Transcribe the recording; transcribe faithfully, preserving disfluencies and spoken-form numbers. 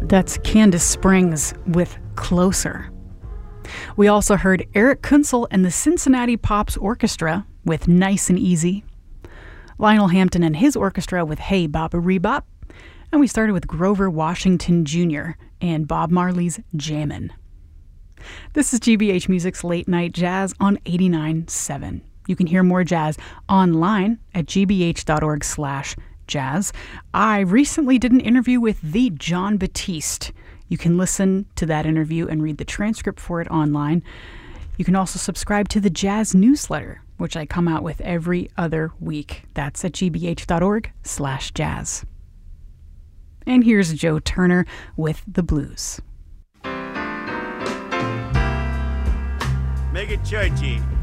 That's Candace Springs with Closer. We also heard Eric Kunzel and the Cincinnati Pops Orchestra with Nice and Easy, Lionel Hampton and his orchestra with Hey Baba Rebop, and we started with Grover Washington Junior and Bob Marley's Jammin'. This is G B H Music's Late Night Jazz on eighty-nine point seven. You can hear more jazz online at gbh.org slash jazz. I recently did an interview with the Jon Batiste. You can listen to that interview and read the transcript for it online. You can also subscribe to the Jazz newsletter, which I come out with every other week. That's at gbh.org slash jazz. And here's Joe Turner with The Blues. Make it churchy.